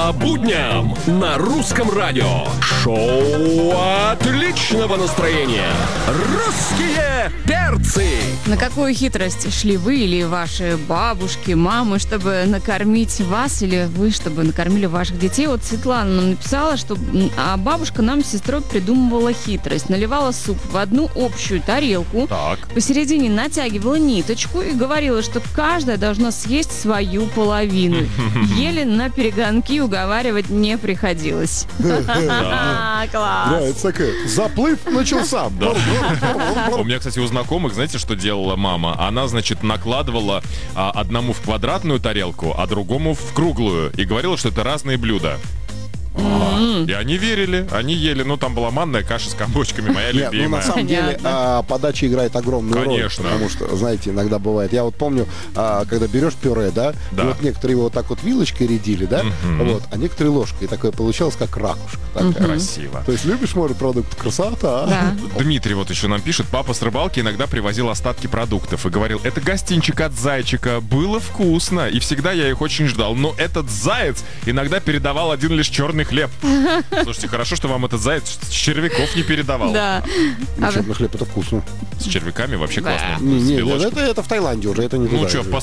По будням на Русском радио. Шоу отличного настроения. Русские перцы. На какую хитрость шли вы или ваши бабушки, мамы, чтобы накормить вас, или вы, чтобы накормили ваших детей? Вот Светлана нам написала, что бабушка нам с сестрой придумывала хитрость. Наливала суп в одну общую тарелку, посередине натягивала ниточку и говорила, что каждая должна съесть свою половину. Еле на перегонки уговаривать не приходилось. Да, Класс! это такая, заплыв начался. У меня, кстати, у знакомых, знаете, что делала мама? Она, значит, накладывала одному в квадратную тарелку, а другому в круглую. И говорила, что это разные блюда. И они верили, они ели. Ну, там была манная каша с комбочками, моя Нет, любимая. ну, на самом деле, подача играет огромную роль. Конечно. Потому что, знаете, иногда бывает. Я вот помню, когда берешь пюре, да, и вот некоторые его вот так вот вилочкой рядили, да, вот, а некоторые ложкой. И такое получалось, как ракушка. Такая. Красиво. То есть любишь морепродукт? Красота. Да. Дмитрий вот еще нам пишет: папа с рыбалки иногда привозил остатки продуктов и говорил: это гостинчик от зайчика, было вкусно, и всегда я их очень ждал. Но этот заяц иногда передавал один лишь черный хлеб. Слушайте, хорошо, что вам этот заяц с червяков не передавал. Да. Черный хлеб — это вкусно. С червяками вообще Да. классно. С Не, белочком. это в Таиланде уже, это не Ну туда что, уже.